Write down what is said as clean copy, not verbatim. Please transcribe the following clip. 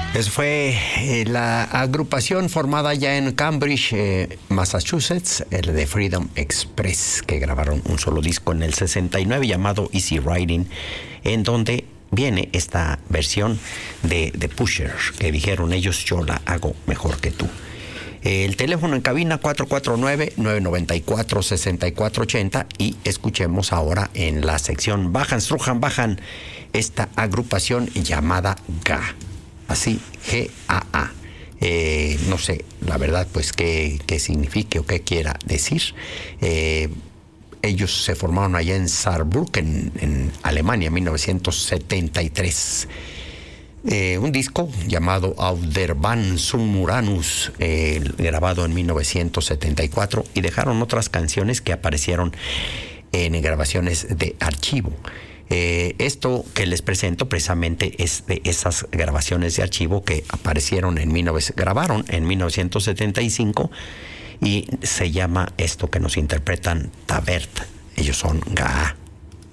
Eso fue la agrupación formada ya en Cambridge, Massachusetts, el de Freedom Express, que grabaron un solo disco en el 69 llamado Easy Riding, en donde viene esta versión de The Pusher, que dijeron ellos: yo la hago mejor que tú. El teléfono en cabina 449-994-6480, y escuchemos ahora en la sección Bajan, Strujan, Bajan, esta agrupación llamada GA. Así, G-A-A. No sé, la verdad, pues, qué signifique o qué quiera decir. Ellos se formaron allá en Saarbrücken, en Alemania, en 1973. Un disco llamado Auf der Bahn zum Uranus, grabado en 1974, y dejaron otras canciones que aparecieron en grabaciones de archivo. Esto que les presento precisamente es de esas grabaciones de archivo que grabaron en 1975, y se llama esto que nos interpretan Tabert. Ellos son GA.